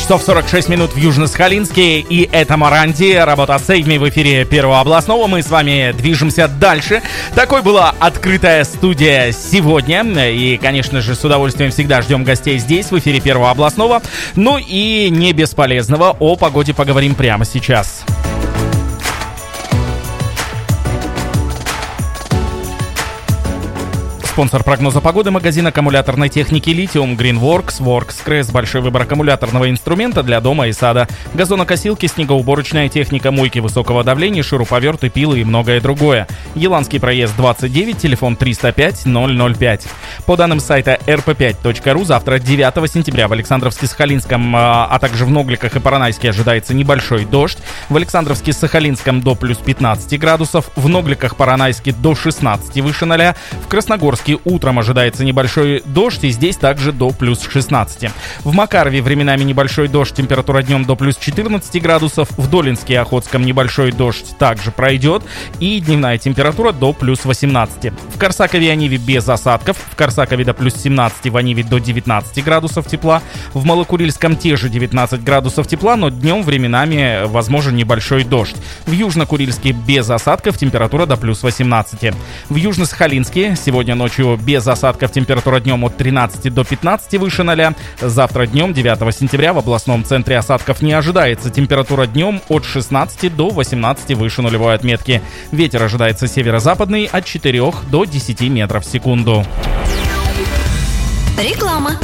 часов 46 минут в Южно-Сахалинске, и это Моранди, работа Save Me в эфире Первого областного. Мы с вами движемся дальше. Такой была открытая студия сегодня, и, конечно же, с удовольствием всегда ждем гостей здесь, в эфире Первого областного. Ну и не бесполезного, о погоде поговорим прямо сейчас. Спонсор прогноза погоды — магазин аккумуляторной техники «Литиум» Greenworks. WorksCrest — большой выбор аккумуляторного инструмента для дома и сада. Газонокосилки, снегоуборочная техника, мойки высокого давления, шуруповерты, пилы и многое другое. Еланский проезд 29, телефон 305-005. По данным сайта rp5.ru, завтра, 9 сентября, в Александровске-Сахалинском, а также в Ногликах и Поронайске ожидается небольшой дождь. В Александровске-Сахалинском до плюс 15 градусов, в Ногликах-Поронайске до 16 выше 0, в Красногорске утром ожидается небольшой дождь, и здесь также до плюс 16. В Макарове временами небольшой дождь, температура днем до плюс 14 градусов. В Долинске и Охотском небольшой дождь также пройдет, и дневная температура до плюс 18. В Корсакове и Ониве без осадков. В Корсакове до плюс 17, в Ониве до 19 градусов тепла. В Малокурильском те же 19 градусов тепла, но днем временами возможен небольшой дождь. В Южно-Курильске без осадков, температура до плюс 18. В Южно-Сахалинске сегодня ночью без осадков, температура днем от 13 до 15 выше 0. Завтра днем, 9 сентября, в областном центре осадков не ожидается. Температура днем от 16 до 18 выше нулевой отметки. Ветер ожидается северо-западный от 4 до 10 метров в секунду. Реклама.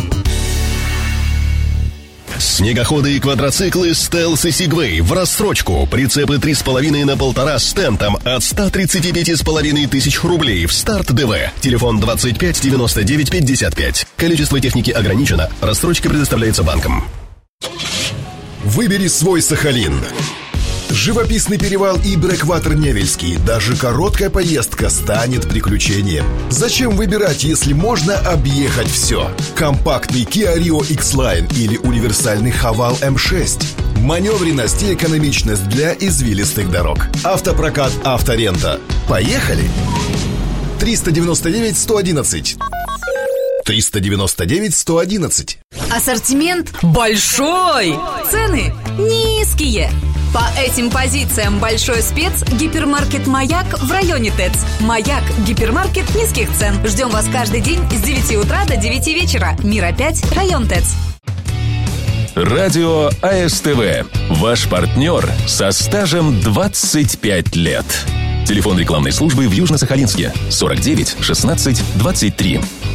Снегоходы и квадроциклы «Стелс» и «Сигвей» в рассрочку. Прицепы 3,5 на 1,5 с тентом от 135,5 тысяч рублей в «Старт ДВ». Телефон 25 99 55. Количество техники ограничено. Рассрочка предоставляется банком. Выбери свой Сахалин. Живописный перевал и брэкватер Невельский. Даже короткая поездка станет приключением. Зачем выбирать, если можно объехать все? Компактный Kia Rio X-Line или универсальный Haval M6. Маневренность и экономичность для извилистых дорог. Автопрокат «Авторента». Поехали! 399-111. 399-111. Ассортимент большой, цены низкие. По этим позициям большой спец – гипермаркет «Маяк» в районе ТЭЦ. «Маяк» – гипермаркет низких цен. Ждем вас каждый день с 9 утра до 9 вечера. Мира 5, район ТЭЦ. Радио АСТВ. Ваш партнер со стажем 25 лет. Телефон рекламной службы в Южно-Сахалинске 49 16 23.